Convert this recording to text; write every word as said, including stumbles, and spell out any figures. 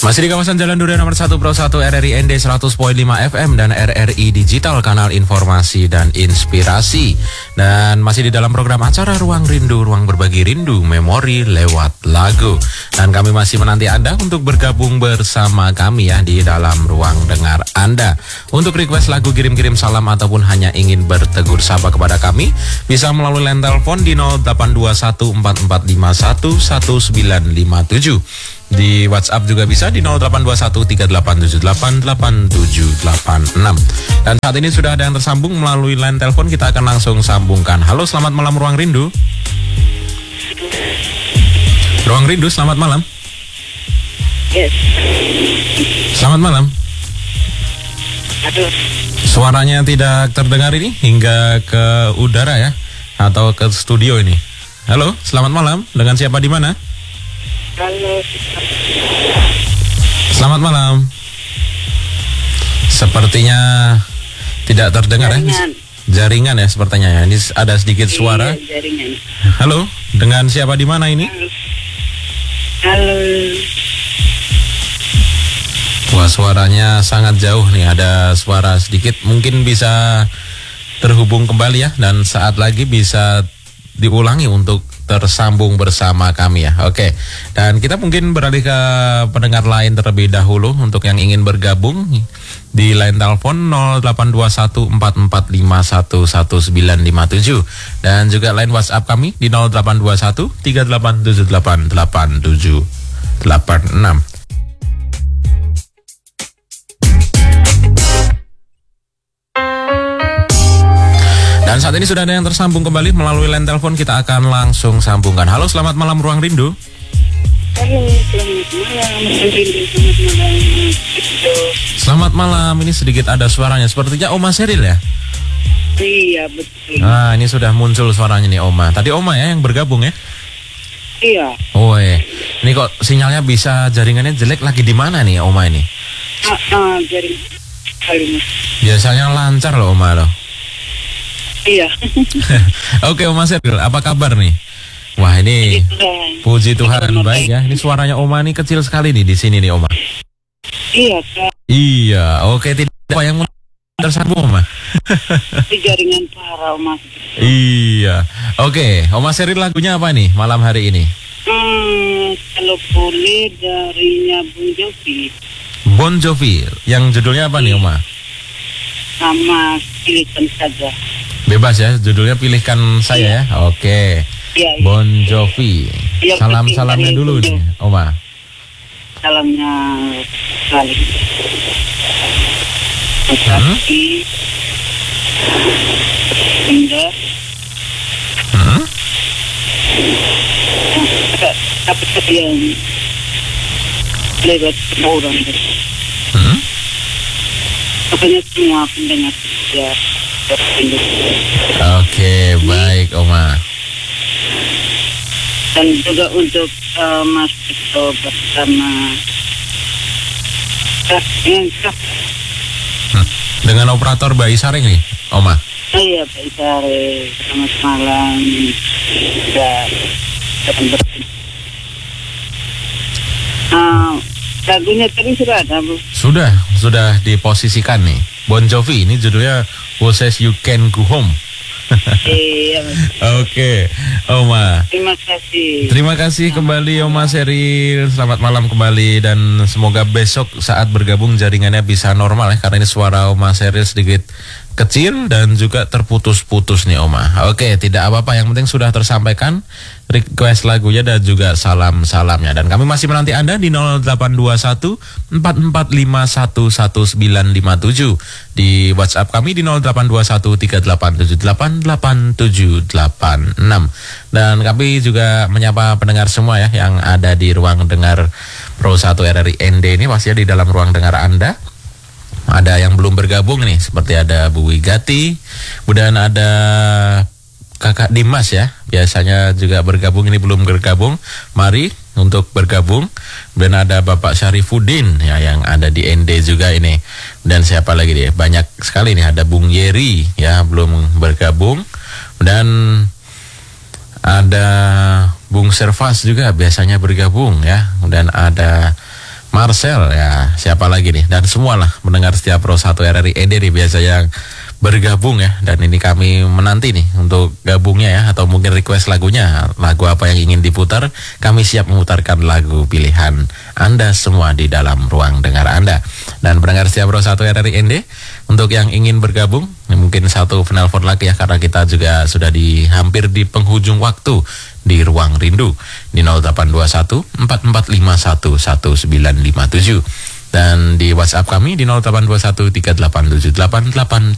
Masih di kawasan Jalan Durian nomor satu Pro satu R R I N D seratus koma lima F M dan R R I Digital, kanal informasi dan inspirasi. Dan masih di dalam program acara Ruang Rindu, ruang berbagi rindu, memori lewat lagu. Dan kami masih menanti Anda untuk bergabung bersama kami ya di dalam ruang dengar Anda. Untuk request lagu, kirim-kirim salam ataupun hanya ingin bertegur sapa kepada kami, bisa melalui line telepon di nol delapan dua satu empat empat lima satu satu sembilan lima tujuh. Di WhatsApp juga bisa di nol delapan dua satu tiga delapan tujuh delapan delapan tujuh delapan enam. Dan saat ini sudah ada yang tersambung melalui line telepon, kita akan langsung sambungkan. Halo, selamat malam Ruang Rindu. Ruang Rindu, selamat malam. Yes. Selamat malam. Aduh. Suaranya tidak terdengar ini hingga ke udara ya, atau ke studio ini. Halo, selamat malam. Dengan siapa di mana? Halo. Selamat malam. Sepertinya tidak terdengar. Jaringan. ya. Jaringan ya sepertinya ya. Ini ada sedikit suara. Iya, jaringan. Halo, dengan siapa di mana ini? Halo. Wah, suaranya sangat jauh nih. Ada suara sedikit. Mungkin bisa terhubung kembali ya, dan saat lagi bisa diulangi untuk tersambung bersama kami ya. Oke. Dan kita mungkin beralih ke pendengar lain terlebih dahulu. Untuk yang ingin bergabung di line telepon nol delapan dua satu empat empat lima satu satu sembilan lima tujuh, dan juga line WhatsApp kami di nol delapan dua satu tiga delapan tujuh delapan delapan tujuh delapan enam. Dan saat ini sudah ada yang tersambung kembali melalui line telepon, kita akan langsung sambungkan. Halo, selamat malam Ruang Rindu. Halo, selamat malam. Selamat malam. Selamat malam. Ini sedikit ada suaranya, sepertinya Oma Seril ya? Iya, betul. Nah, ini sudah muncul suaranya nih Oma. Tadi Oma ya yang bergabung ya? Iya. Oh, eh. Ini kok sinyalnya bisa, jaringannya jelek lagi di mana nih Oma ini? Ah, ah, jaring kali. Biasanya lancar loh Oma loh. Iya. Oke Oma Seril, apa kabar nih? Wah, ini puji Tuhan baik ya. Ini suaranya Oma nih kecil sekali nih di sini nih Oma. Iya, Kak. Iya, oke, tidak apa yang tersambung Oma. Di jaringan parah, Mas. Iya. Oke, Oma Seril lagunya apa nih malam hari ini? Hmm, kalau boleh darinya Bon Jovi. Bon Jovi. Yang judulnya apa nih Oma? Sama Pilihkan Saja. Bebas ya, judulnya Pilihkan Saya ya. Oke. Iya, iya. Bon Jovi. Iya, Salam-salamnya betul. dulu nih Oma. Salamnya sekali. Hmm? Tapi hingga Hmm? dapat yang lewat orang. Hmm? Pokoknya semua pendengar ya. Oke, baik Oma. Dan juga untuk uh, Mas Tito bersama yang Hmm. Dengan operator Bayi Saring nih Oma. saya Pak Isare, selamat malam. Dan datang bersama. Uh, lagunya tadi sudah ada, Bu? Sudah, sudah diposisikan nih. Bon Jovi, ini judulnya Who Says You Can Go Home. Iya, Oke, Oma. terima kasih. Terima kasih kembali Oma Seril. Selamat malam kembali, dan semoga besok saat bergabung jaringannya bisa normal ya, karena ini suara Oma Seril sedikit kecil dan juga terputus-putus nih Oma. Oke, tidak apa-apa, yang penting sudah tersampaikan request lagunya dan juga salam-salamnya. Dan kami masih menanti Anda di nol delapan dua satu empat empat lima satu satu sembilan lima tujuh, di WhatsApp kami di nol delapan dua satu tiga delapan tujuh delapan delapan tujuh delapan enam. Dan kami juga menyapa pendengar semua ya yang ada di ruang dengar Pro satu R R I N D ini, pastinya di dalam ruang dengar Anda. Ada yang belum bergabung nih, seperti ada Bu Wigati, kemudian ada Kakak Dimas ya, biasanya juga bergabung, ini belum bergabung. Mari untuk bergabung. Dan ada Bapak Syarifuddin ya yang ada di N D juga ini. Dan siapa lagi dia? Banyak sekali nih, ada Bung Yeri ya belum bergabung. Dan ada Bung Servas juga biasanya bergabung ya. Dan ada Marcel ya, siapa lagi nih? Dan semualah mendengar setiap Pro satu R R I E D nih biasa yang bergabung ya. Dan ini kami menanti nih untuk gabungnya ya, atau mungkin request lagunya, lagu apa yang ingin diputar. Kami siap memutarkan lagu pilihan Anda semua di dalam ruang dengar Anda. Dan pendengar setiap Pro satu R R I E D, untuk yang ingin bergabung, mungkin satu penelpon lagi ya, karena kita juga sudah di hampir di penghujung waktu di Ruang Rindu di nol delapan dua satu empat empat lima satu satu sembilan lima tujuh dan di WhatsApp kami di nol delapan dua satu tiga delapan tujuh delapan delapan